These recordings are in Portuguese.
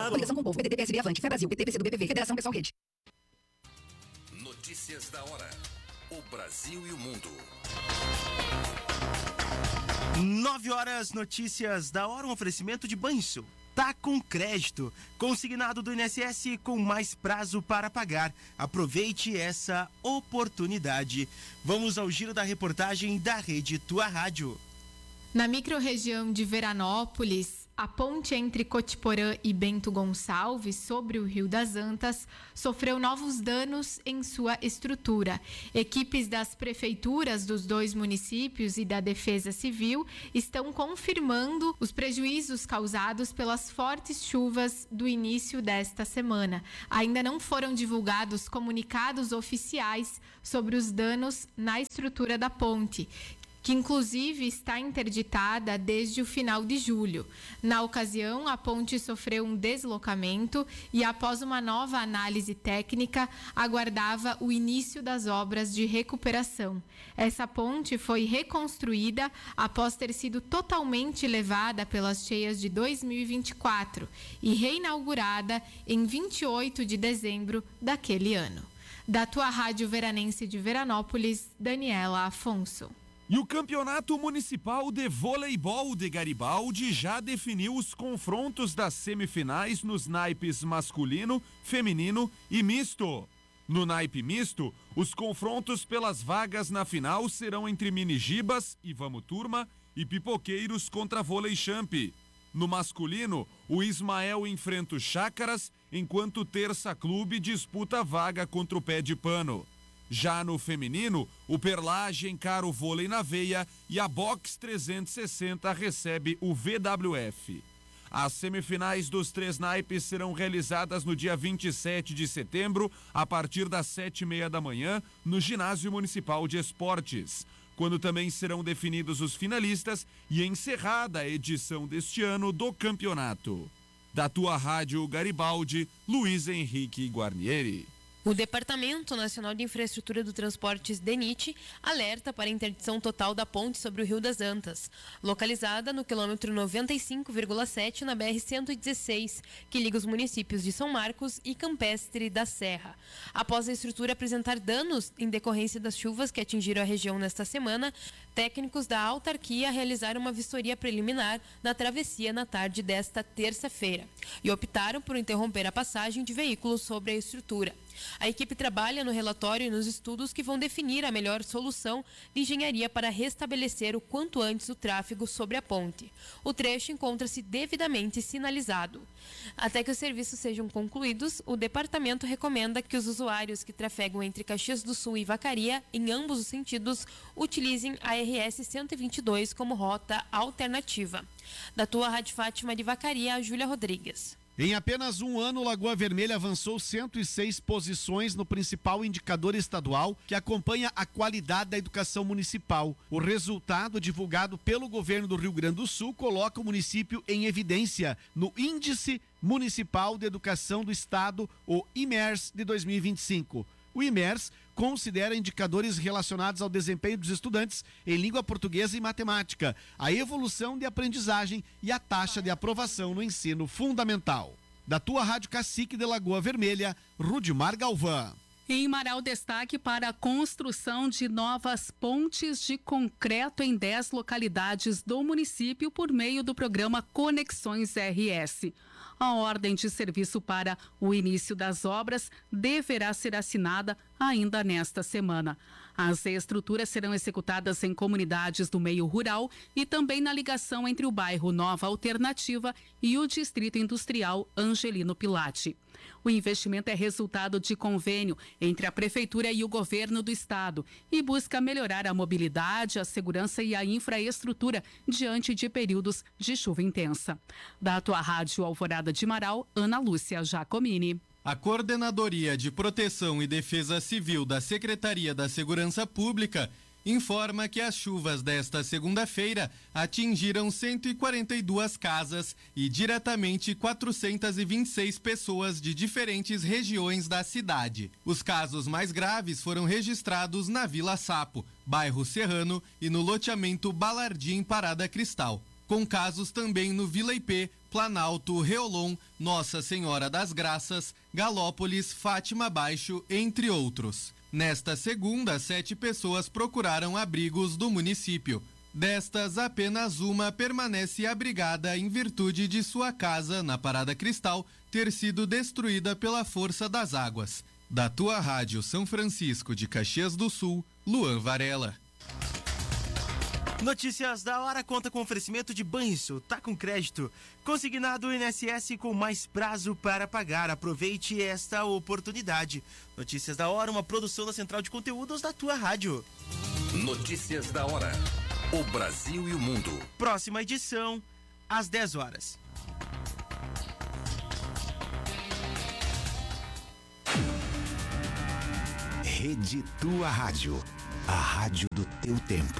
claro. Coligação com o Povo, PDT, PSB, Avante, Fé Brasil, PT, PC do BPV, Federação Pessoal Rede. Notícias da hora. O Brasil e o mundo. 9h, notícias da hora, um oferecimento de Banrisul. Tá com crédito, consignado do INSS com mais prazo para pagar. Aproveite essa oportunidade. Vamos ao giro da reportagem da Rede Tua Rádio. Na microrregião de Veranópolis, a ponte entre Cotiporã e Bento Gonçalves, sobre o Rio das Antas, sofreu novos danos em sua estrutura. Equipes das prefeituras dos dois municípios e da Defesa Civil estão confirmando os prejuízos causados pelas fortes chuvas do início desta semana. Ainda não foram divulgados comunicados oficiais sobre os danos na estrutura da ponte, que inclusive está interditada desde o final de julho. Na ocasião, a ponte sofreu um deslocamento e, após uma nova análise técnica, aguardava o início das obras de recuperação. Essa ponte foi reconstruída após ter sido totalmente levada pelas cheias de 2024 e reinaugurada em 28 de dezembro daquele ano. Da Tua Rádio Veranense de Veranópolis, Daniela Afonso. E o Campeonato Municipal de Voleibol de Garibaldi já definiu os confrontos das semifinais nos naipes masculino, feminino e misto. No naipe misto, os confrontos pelas vagas na final serão entre Minigibas e Vamos Turma e Pipoqueiros contra Vôlei Champ. No masculino, o Ismael enfrenta o Chácaras, enquanto o Terça Clube disputa a vaga contra o Pé de Pano. Já no feminino, o Perlage encara o Vôlei na Veia e a Box 360 recebe o VWF. As semifinais dos três naipes serão realizadas no dia 27 de setembro, a partir das 7h30 da manhã, no Ginásio Municipal de Esportes, quando também serão definidos os finalistas e encerrada a edição deste ano do campeonato. Da Tua Rádio Garibaldi, Luiz Henrique Guarnieri. O Departamento Nacional de Infraestrutura do Transportes, DENIT, alerta para a interdição total da ponte sobre o Rio das Antas, localizada no quilômetro 95,7 na BR-116, que liga os municípios de São Marcos e Campestre da Serra. Após a estrutura apresentar danos em decorrência das chuvas que atingiram a região nesta semana, técnicos da autarquia realizaram uma vistoria preliminar na travessia na tarde desta terça-feira e optaram por interromper a passagem de veículos sobre a estrutura. A equipe trabalha no relatório e nos estudos que vão definir a melhor solução de engenharia para restabelecer o quanto antes o tráfego sobre a ponte. O trecho encontra-se devidamente sinalizado. Até que os serviços sejam concluídos, o departamento recomenda que os usuários que trafegam entre Caxias do Sul e Vacaria, em ambos os sentidos, utilizem a RS 122 como rota alternativa. Da Tua Rádio Fátima de Vacaria, a Júlia Rodrigues. Em apenas um ano, Lagoa Vermelha avançou 106 posições no principal indicador estadual que acompanha a qualidade da educação municipal. O resultado, divulgado pelo governo do Rio Grande do Sul, coloca o município em evidência no Índice Municipal de Educação do Estado, o IMERS, de 2025. O IMERS considera indicadores relacionados ao desempenho dos estudantes em língua portuguesa e matemática, a evolução de aprendizagem e a taxa de aprovação no ensino fundamental. Da Tua Rádio Cacique de Lagoa Vermelha, Rudimar Galvão. Em Marau, destaque para a construção de novas pontes de concreto em 10 localidades do município por meio do programa Conexões RS. A ordem de serviço para o início das obras deverá ser assinada ainda nesta semana. As estruturas serão executadas em comunidades do meio rural e também na ligação entre o bairro Nova Alternativa e o Distrito Industrial Angelino Pilate. O investimento é resultado de convênio entre a Prefeitura e o Governo do Estado e busca melhorar a mobilidade, a segurança e a infraestrutura diante de períodos de chuva intensa. Da Tua Rádio Alvorada de Marau, Ana Lúcia Giacomini. A Coordenadoria de Proteção e Defesa Civil da Secretaria da Segurança Pública informa que as chuvas desta segunda-feira atingiram 142 casas e diretamente 426 pessoas de diferentes regiões da cidade. Os casos mais graves foram registrados na Vila Sapo, bairro Serrano e no loteamento Balardim Parada Cristal, com casos também no Vila IP, Planalto, Reolon, Nossa Senhora das Graças, Galópolis, Fátima Baixo, entre outros. Nesta segunda, 7 pessoas procuraram abrigos do município. Destas, apenas uma permanece abrigada em virtude de sua casa, na Parada Cristal, ter sido destruída pela força das águas. Da tua rádio São Francisco de Caxias do Sul, Luan Varela. Notícias da hora conta com oferecimento de Banrisul, tá com crédito. Consignado INSS com mais prazo para pagar. Aproveite esta oportunidade. Notícias da hora, uma produção da Central de Conteúdos da tua rádio. Notícias da hora. O Brasil e o mundo. Próxima edição, às 10 horas. Rede Tua Rádio. A rádio do teu tempo.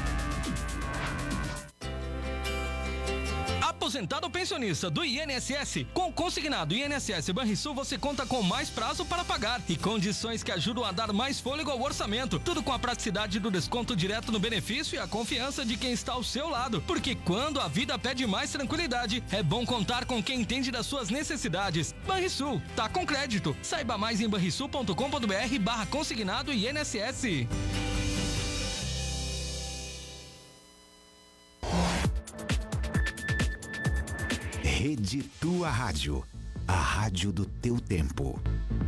Aposentado ou pensionista do INSS, com consignado INSS Banrisul você conta com mais prazo para pagar e condições que ajudam a dar mais fôlego ao orçamento. Tudo com a praticidade do desconto direto no benefício e a confiança de quem está ao seu lado. Porque quando a vida pede mais tranquilidade, é bom contar com quem entende das suas necessidades. Banrisul, tá com crédito. Saiba mais em banrisul.com.br/consignado INSS. Rede Tua Rádio, a rádio do teu tempo.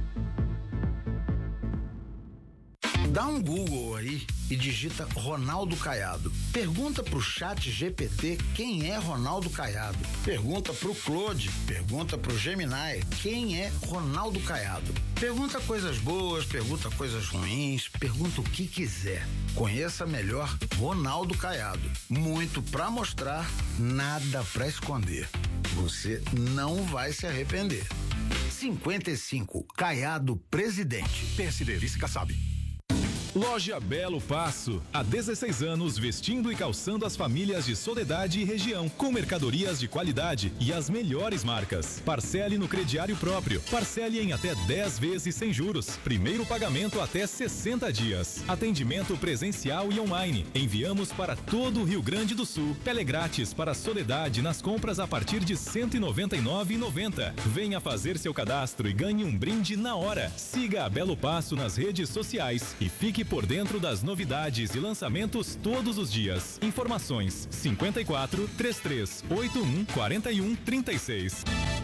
Dá um Google aí e digita Ronaldo Caiado. Pergunta pro Chat GPT quem é Ronaldo Caiado. Pergunta pro Claude, pergunta pro Gemini quem é Ronaldo Caiado. Pergunta coisas boas, pergunta coisas ruins, pergunta o que quiser. Conheça melhor Ronaldo Caiado. Muito pra mostrar, nada pra esconder. Você não vai se arrepender. 55, Caiado Presidente. PSD, vice Kassab. Loja Belo Passo, há 16 anos vestindo e calçando as famílias de Soledade e região, com mercadorias de qualidade e as melhores marcas. Parcele no crediário próprio, parcele em até 10 vezes sem juros, primeiro pagamento até 60 dias. Atendimento presencial e online, enviamos para todo o Rio Grande do Sul. Tele grátis para Soledade nas compras a partir de R$ 199,90. Venha fazer seu cadastro e ganhe um brinde na hora. Siga a Belo Passo nas redes sociais e fique por dentro das novidades e lançamentos todos os dias. Informações 54 3381 41 36.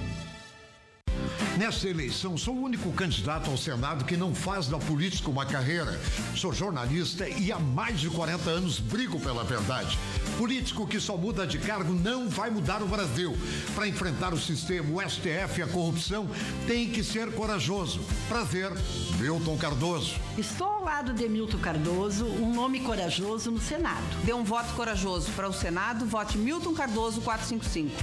Nesta eleição, sou o único candidato ao Senado que não faz da política uma carreira. Sou jornalista e há mais de 40 anos brigo pela verdade. Político que só muda de cargo não vai mudar o Brasil. Para enfrentar o sistema, o STF e a corrupção, tem que ser corajoso. Prazer, Milton Cardoso. Estou ao lado de Milton Cardoso, um nome corajoso no Senado. Dê um voto corajoso para o Senado, vote Milton Cardoso 455.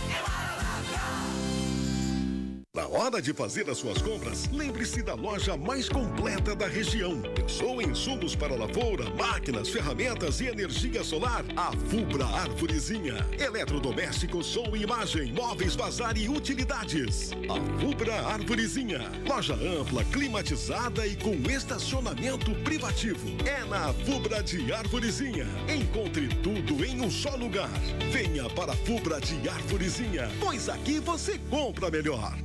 Na hora de fazer as suas compras, lembre-se da loja mais completa da região. Pensou em insumos para lavoura, máquinas, ferramentas e energia solar? A Fubra Arvorezinha. Eletrodomésticos, som e imagem, móveis, bazar e utilidades. A Fubra Arvorezinha. Loja ampla, climatizada e com estacionamento privativo. É na Fubra de Arvorezinha. Encontre tudo em um só lugar. Venha para a Fubra de Arvorezinha, pois aqui você compra melhor.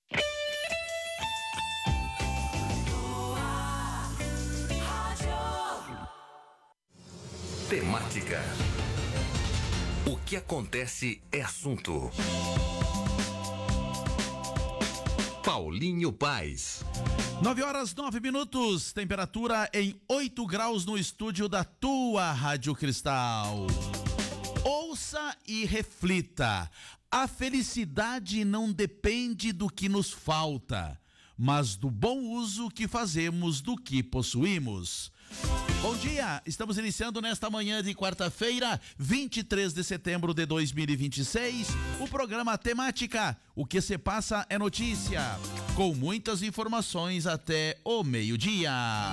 Temática. O que acontece é assunto. Paulinho Paes. 9h09, temperatura em 8 graus no estúdio da tua Rádio Cristal. Ouça e reflita. A felicidade não depende do que nos falta, mas do bom uso que fazemos do que possuímos. Bom dia, estamos iniciando nesta manhã de quarta-feira, 23 de setembro de 2026, o programa Temática, o que se passa é notícia, com muitas informações até o meio-dia.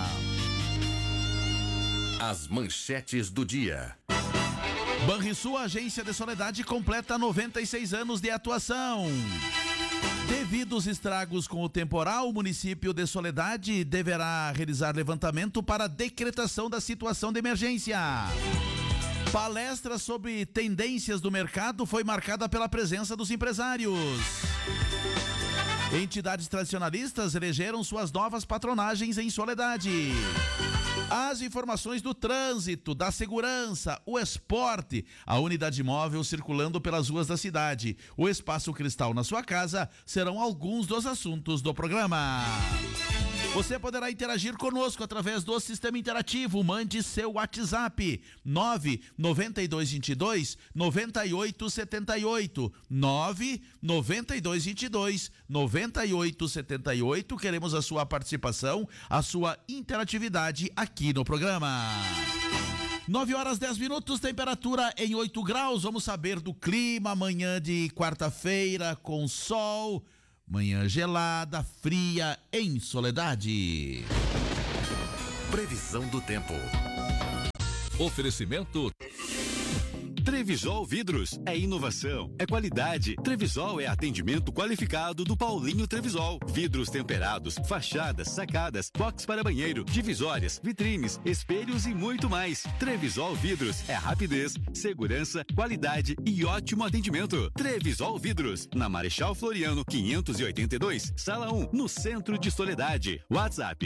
As manchetes do dia. Banrisul, agência de Soledade, completa 96 anos de atuação. Devido aos estragos com o temporal, o município de Soledade deverá realizar levantamento para decretação da situação de emergência. Palestra sobre tendências do mercado foi marcada pela presença dos empresários. Entidades tradicionalistas elegeram suas novas patronagens em Soledade. As informações do trânsito, da segurança, o esporte, a unidade móvel circulando pelas ruas da cidade, o espaço cristal na sua casa serão alguns dos assuntos do programa. Você poderá interagir conosco através do sistema interativo. Mande seu WhatsApp 99222 9878 99222 9878. Queremos a sua participação, a sua interatividade aqui no programa. 9h10, temperatura em 8 graus. Vamos saber do clima amanhã de quarta-feira com sol. Manhã gelada, fria em Soledade. Previsão do tempo. Oferecimento Trevisol Vidros, é inovação, é qualidade. Trevisol é atendimento qualificado do Paulinho Trevisol. Vidros temperados, fachadas, sacadas, box para banheiro, divisórias, vitrines, espelhos e muito mais. Trevisol Vidros é rapidez, segurança, qualidade e ótimo atendimento. Trevisol Vidros, na Marechal Floriano 582, Sala 1, no centro de Soledade. WhatsApp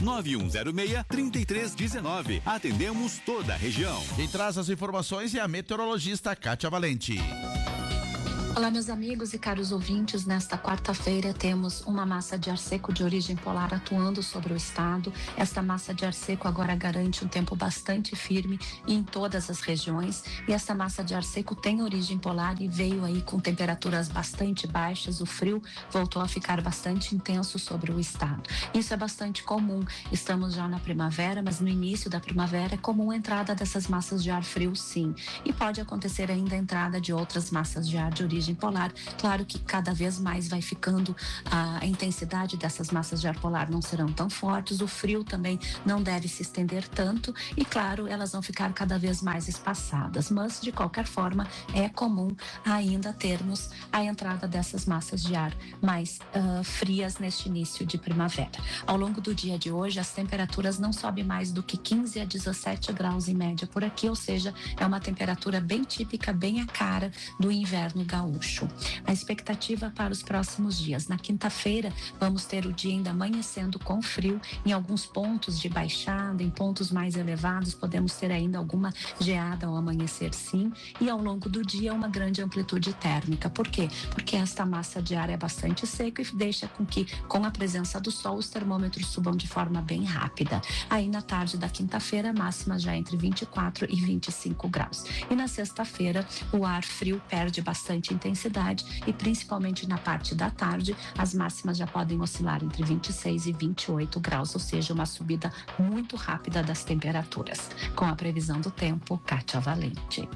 99106-3319. Atendemos toda a região. Quem traz as informações é a meteorologista Kátia Valente. Olá, meus amigos e caros ouvintes. Nesta quarta-feira temos uma massa de ar seco de origem polar atuando sobre o estado. Esta massa de ar seco agora garante um tempo bastante firme em todas as regiões. E esta massa de ar seco tem origem polar e veio aí com temperaturas bastante baixas. O frio voltou a ficar bastante intenso sobre o estado. Isso é bastante comum. Estamos já na primavera, mas no início da primavera é comum a entrada dessas massas de ar frio, sim. E pode acontecer ainda a entrada de outras massas de ar de origem polar. Claro que cada vez mais vai ficando a intensidade dessas massas de ar polar não serão tão fortes, o frio também não deve se estender tanto e, claro, elas vão ficar cada vez mais espaçadas, mas de qualquer forma é comum ainda termos a entrada dessas massas de ar mais frias neste início de primavera. Ao longo do dia de hoje, as temperaturas não sobem mais do que 15 a 17 graus em média por aqui, ou seja, é uma temperatura bem típica, bem a cara do inverno gaúcho. A expectativa para os próximos dias. Na quinta-feira, vamos ter o dia ainda amanhecendo com frio, em alguns pontos de baixada, em pontos mais elevados, podemos ter ainda alguma geada ao amanhecer, sim, e ao longo do dia uma grande amplitude térmica. Por quê? Porque esta massa de ar é bastante seca e deixa com que, com a presença do sol, os termômetros subam de forma bem rápida. Aí na tarde da quinta-feira, máxima já entre 24 e 25 graus. E na sexta-feira, o ar frio perde bastante intensidade e principalmente na parte da tarde, as máximas já podem oscilar entre 26 e 28 graus, ou seja, uma subida muito rápida das temperaturas. Com a previsão do tempo, Kátia Valente.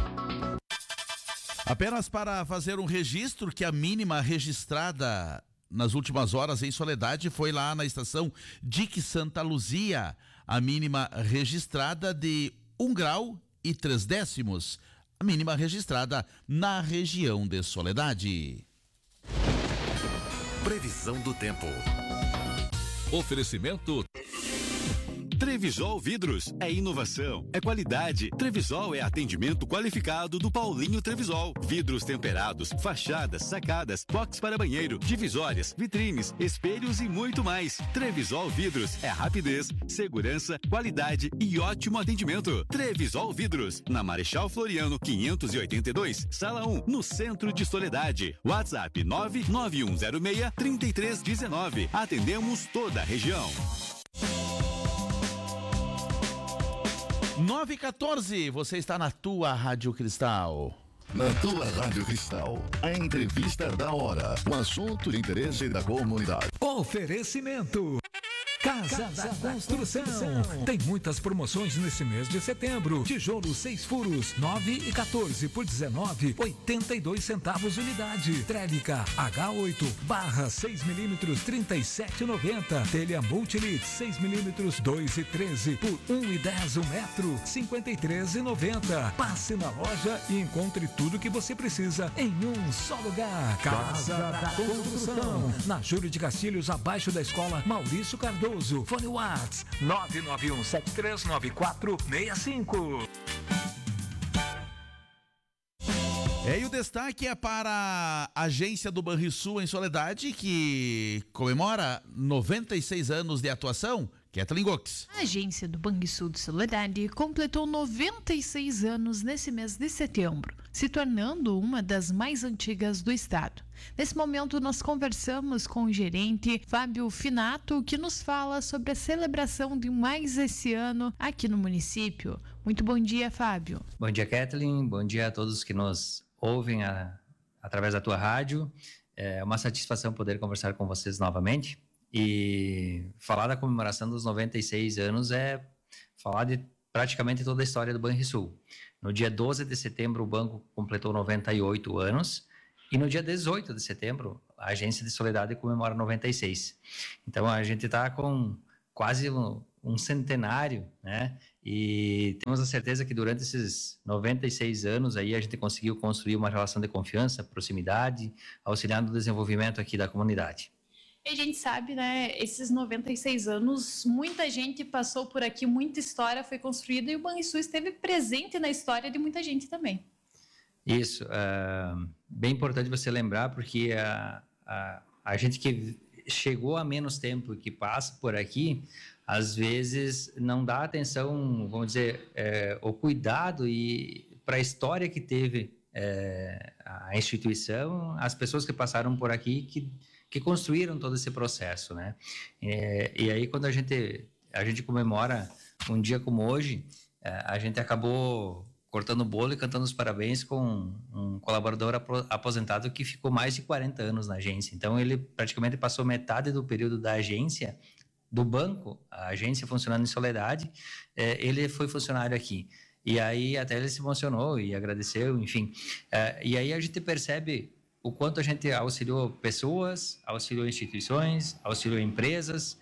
Apenas para fazer um registro que a mínima registrada nas últimas horas em Soledade foi lá na estação Dique Santa Luzia, a mínima registrada de 1 grau e 3 décimos. A mínima registrada na região de Soledade. Previsão do tempo. Oferecimento Trevisol Vidros, é inovação, é qualidade. Trevisol é atendimento qualificado do Paulinho Trevisol. Vidros temperados, fachadas, sacadas, box para banheiro, divisórias, vitrines, espelhos e muito mais. Trevisol Vidros é rapidez, segurança, qualidade e ótimo atendimento. Trevisol Vidros, na Marechal Floriano 582, Sala 1, no centro de Soledade. WhatsApp 99106-3319. Atendemos toda a região. 9h14, você está na tua Rádio Cristal. Na tua Rádio Cristal, a entrevista da hora, o assunto de interesse da comunidade. Oferecimento Casa da Construção. Tem muitas promoções nesse mês de setembro. Tijolo 6 furos, 9 e 14 por 19,82 unidade. Trélica H8 barra 6 milímetros, 37,90. Telha Multilit 6 milímetros, 2 e 13 por 1,10 metro, 53,90. Passe na loja e encontre tudo que você precisa em um só lugar. Casa da Construção. Na Júlio de Castilhos, abaixo da escola Maurício Cardoso. Fone Whats 991739465. E o destaque é para a agência do Banrisul em Soledade, que comemora 96 anos de atuação. Kathleen Gox. A agência do Banrisul de Soledade completou 96 anos nesse mês de setembro, se tornando uma das mais antigas do estado. Nesse momento, nós conversamos com o gerente Fábio Finato, que nos fala sobre a celebração de mais esse ano aqui no município. Muito bom dia, Fábio. Bom dia, Kathleen. Bom dia a todos que nos ouvem através da tua rádio. É uma satisfação poder conversar com vocês novamente. E falar da comemoração dos 96 anos é falar de praticamente toda a história do Banrisul. No dia 12 de setembro, o banco completou 98 anos. E no dia 18 de setembro, a agência de Soledade comemora 96. Então, a gente está com quase um centenário, né? E temos a certeza que durante esses 96 anos aí a gente conseguiu construir uma relação de confiança, proximidade, auxiliando no desenvolvimento aqui da comunidade. E a gente sabe, né, esses 96 anos, muita gente passou por aqui, muita história foi construída e o Banrisul esteve presente na história de muita gente também. Isso, bem importante você lembrar, porque a gente que chegou há menos tempo e que passa por aqui, às vezes não dá atenção, vamos dizer, o cuidado e para a história que teve a instituição, as pessoas que passaram por aqui, que construíram todo esse processo, né? E aí, quando a gente comemora um dia como hoje, a gente acabou cortando o bolo e cantando os parabéns com um colaborador aposentado que ficou mais de 40 anos na agência. Então, ele praticamente passou metade do período da agência, do banco, a agência funcionando em Soledade, ele foi funcionário aqui. E aí, até ele se emocionou e agradeceu, enfim. E aí, a gente percebe o quanto a gente auxiliou pessoas, auxiliou instituições, auxiliou empresas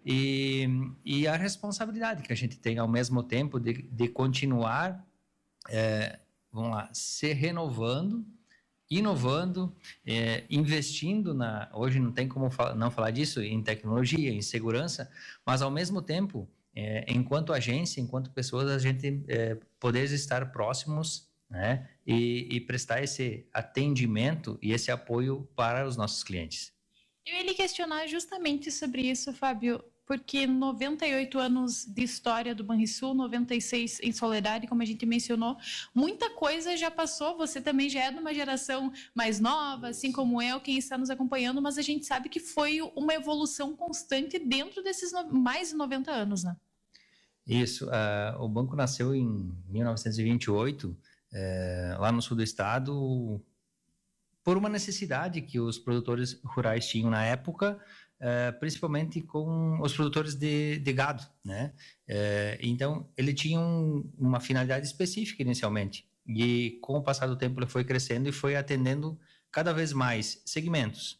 e a responsabilidade que a gente tem ao mesmo tempo de continuar, vamos lá, se renovando, inovando, investindo hoje não tem como não falar disso, em tecnologia, em segurança, mas ao mesmo tempo, enquanto agência, enquanto pessoas, a gente poder estar próximos, né? E prestar esse atendimento e esse apoio para os nossos clientes. Eu ia lhe questionar justamente sobre isso, Fábio, porque 98 anos de história do Banrisul, 96 em Soledade, como a gente mencionou, muita coisa já passou, você também já é de uma geração mais nova, assim como eu, quem está nos acompanhando, mas a gente sabe que foi uma evolução constante dentro desses mais de 90 anos, né? Isso, o banco nasceu em 1928, lá no sul do estado, por uma necessidade que os produtores rurais tinham na época, principalmente com os produtores de gado, né? Então, ele tinha uma finalidade específica inicialmente, e com o passar do tempo ele foi crescendo e foi atendendo cada vez mais segmentos.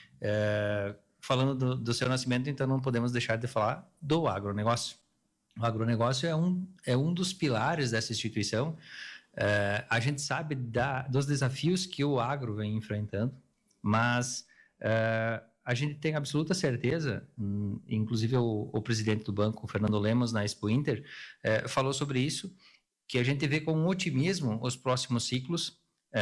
Falando do seu nascimento, então não podemos deixar de falar do agronegócio. O agronegócio é um dos pilares dessa instituição. A gente sabe dos desafios que o agro vem enfrentando, mas a gente tem absoluta certeza, inclusive o presidente do banco, Fernando Lemos, na Expo Inter, falou sobre isso, que a gente vê com otimismo os próximos ciclos,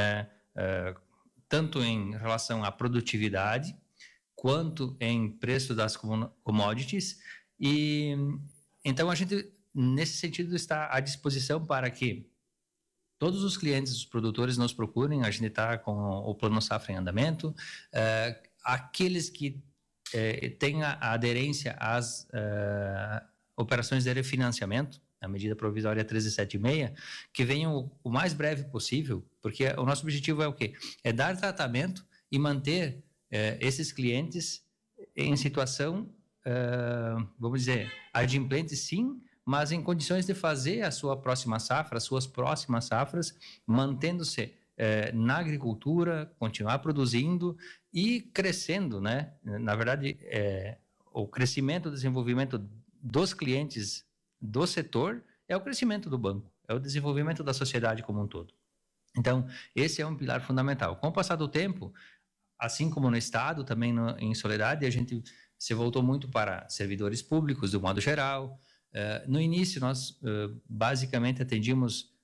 tanto em relação à produtividade, quanto em preço das commodities, e então a gente, nesse sentido, está à disposição para que todos os clientes, os produtores nos procurem. A gente está com o Plano Safra em andamento. Aqueles que têm a aderência às operações de refinanciamento, a medida provisória 1376, que venham o mais breve possível, porque o nosso objetivo é o quê? É dar tratamento e manter esses clientes em situação, vamos dizer, adimplente sim, mas em condições de fazer a sua próxima safra, as suas próximas safras, mantendo-se na agricultura, continuar produzindo e crescendo, né? Na verdade, o crescimento, o desenvolvimento dos clientes do setor é o crescimento do banco, é o desenvolvimento da sociedade como um todo. Então, esse é um pilar fundamental. Com o passar do tempo, assim como no Estado, também em Soledade, a gente se voltou muito para servidores públicos, do modo geral. No início, nós basicamente atendíamos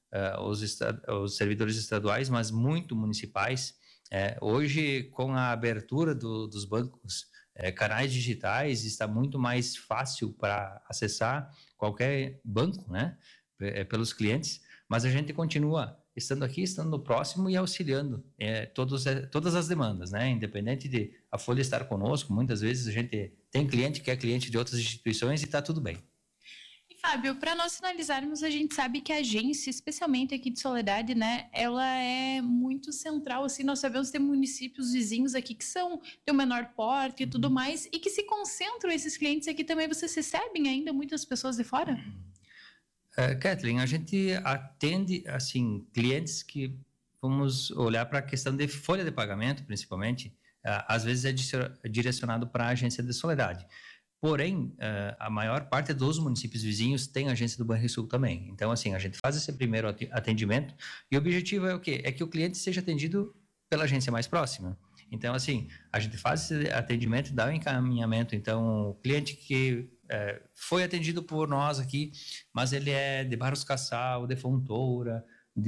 os servidores estaduais, mas muito municipais. Hoje, com a abertura dos bancos, canais digitais, está muito mais fácil para acessar qualquer banco, né, pelos clientes, mas a gente continua estando aqui, estando no próximo e auxiliando todas as demandas, né, independente de a Folha estar conosco. Muitas vezes a gente tem cliente que é cliente de outras instituições e está tudo bem. Fábio, para nós finalizarmos, a gente sabe que a agência, especialmente aqui de Soledade, né, ela é muito central, assim, nós sabemos que tem municípios vizinhos aqui que são de um menor porte e tudo mais, e que se concentram esses clientes aqui também. Vocês recebem ainda muitas pessoas de fora? Kathleen, a gente atende, assim, clientes que, vamos olhar para a questão de folha de pagamento, principalmente, às vezes é direcionado para a agência de Soledade. Porém, a maior parte dos municípios vizinhos tem agência do Banrisul também. Então, assim, a gente faz esse primeiro atendimento e o objetivo é o quê? É que o cliente seja atendido pela agência mais próxima. Então, assim, a gente faz esse atendimento e dá um encaminhamento. Então, o cliente que foi atendido por nós aqui, mas ele é de Barros Cassal, de Fontoura,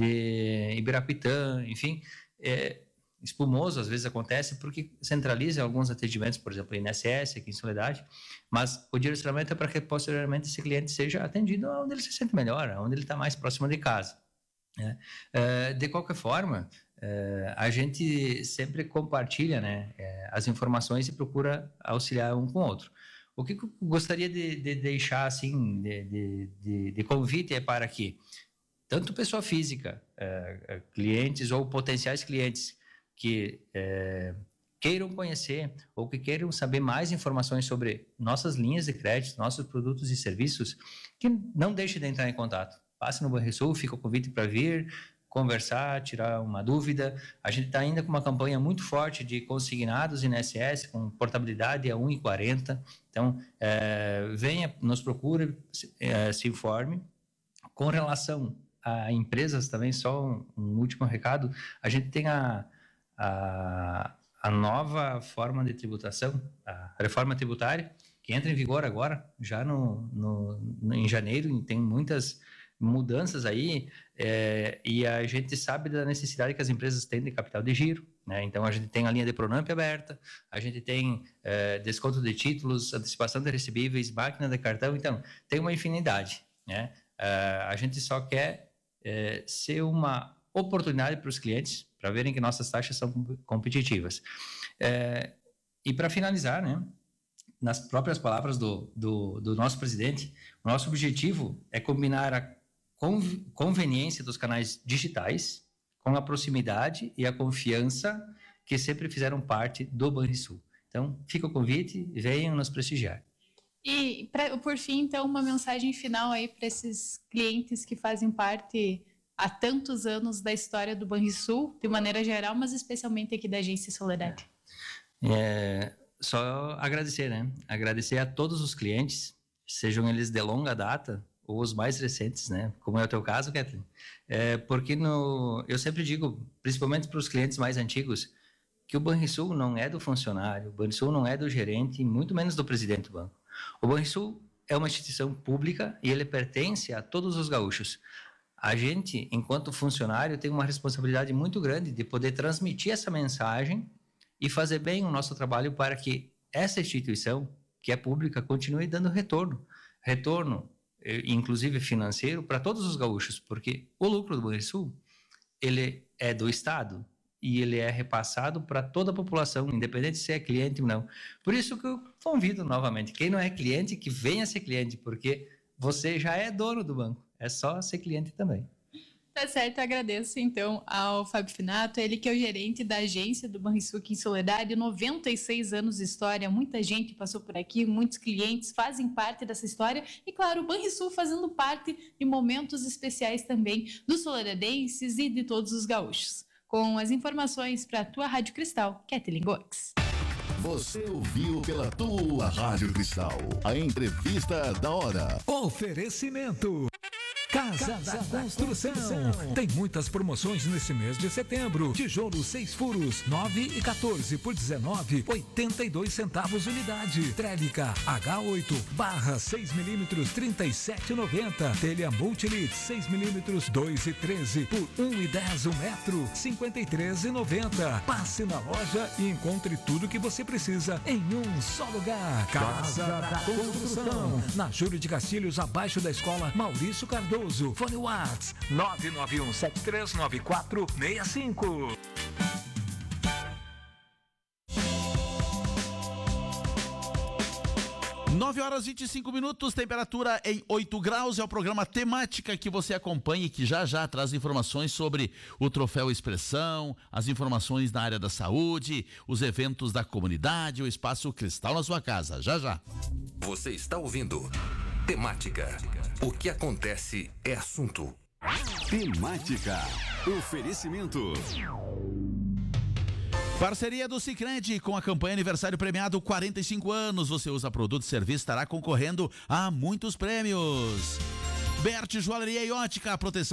de Ibirapitã, enfim, Espumoso, às vezes acontece porque centraliza alguns atendimentos, por exemplo, INSS aqui em Soledade, mas o direcionamento é para que posteriormente esse cliente seja atendido onde ele se sente melhor, onde ele está mais próximo de casa, né? De qualquer forma, a gente sempre compartilha, né, as informações e procura auxiliar um com o outro. O que eu gostaria de deixar assim de convite é para que tanto pessoa física, clientes ou potenciais clientes que queiram conhecer ou que queiram saber mais informações sobre nossas linhas de crédito, nossos produtos e serviços, que não deixe de entrar em contato. Passe no Banrisul, fica o convite para vir, conversar, tirar uma dúvida. A gente está ainda com uma campanha muito forte de consignados INSS, com portabilidade a 1,40. Então, venha, nos procure, se informe. Com relação a empresas também, só um último recado, a gente tem a nova forma de tributação, a reforma tributária, que entra em vigor agora, já em janeiro, e tem muitas mudanças aí, e a gente sabe da necessidade que as empresas têm de capital de giro, né? Então, a gente tem a linha de Pronamp aberta, a gente tem desconto de títulos, antecipação de recebíveis, máquina de cartão, então, tem uma infinidade, né? A gente só quer ser uma oportunidade para os clientes, para verem que nossas taxas são competitivas. E para finalizar, né, nas próprias palavras do nosso presidente, o nosso objetivo é combinar a conveniência dos canais digitais com a proximidade e a confiança que sempre fizeram parte do Banrisul. Então, fica o convite, venham nos prestigiar. E, por fim, então, uma mensagem final aí para esses clientes que fazem parte há tantos anos da história do Banrisul, de maneira geral, mas especialmente aqui da Agência Soledade. Só agradecer, né? Agradecer a todos os clientes, sejam eles de longa data ou os mais recentes, né? Como é o teu caso, Kathleen. Porque eu sempre digo, principalmente para os clientes mais antigos, que o Banrisul não é do funcionário, o Banrisul não é do gerente, muito menos do presidente do banco. O Banrisul é uma instituição pública e ele pertence a todos os gaúchos. A gente, enquanto funcionário, tem uma responsabilidade muito grande de poder transmitir essa mensagem e fazer bem o nosso trabalho para que essa instituição, que é pública, continue dando retorno, inclusive financeiro, para todos os gaúchos, porque o lucro do Banrisul, ele é do Estado e ele é repassado para toda a população, independente se é cliente ou não. Por isso que eu convido novamente, quem não é cliente, que venha ser cliente, porque você já é dono do banco. É só ser cliente também. Tá certo, eu agradeço então ao Fábio Finato, ele que é o gerente da agência do Banrisul aqui em Soledade, 96 anos de história, muita gente passou por aqui, muitos clientes fazem parte dessa história e, claro, o Banrisul fazendo parte de momentos especiais também dos soledadenses e de todos os gaúchos. Com as informações para a tua Rádio Cristal, Kathleen Goix. Você ouviu pela tua Rádio Cristal a entrevista da hora. Oferecimento Casa da Construção. Tem muitas promoções nesse mês de setembro. Tijolo 6 furos, 9 e 14 por 19,82 centavos unidade. Trélica H8 barra 6 milímetros, 37,90. Telha Multilit 6 milímetros, 2 e 13 por 1,10 um metro, 53,90. Passe na loja e encontre tudo que você precisa em um só lugar. Casa da Construção. Na Júlio de Castilhos, abaixo da escola Maurício Cardoso. Fone Whats 991739465. Nove horas e 25 minutos, temperatura em 8 graus. É o programa Temática que você acompanha e que já traz informações sobre o Troféu Expressão, as informações na área da saúde, os eventos da comunidade, o Espaço Cristal na sua casa. Já. Você está ouvindo Temática. O que acontece é assunto. Temática. Oferecimento. Parceria do Sicredi com a campanha Aniversário Premiado 45 anos. Você usa produto e serviço, estará concorrendo a muitos prêmios. Bert Joalheria e Ótica, proteção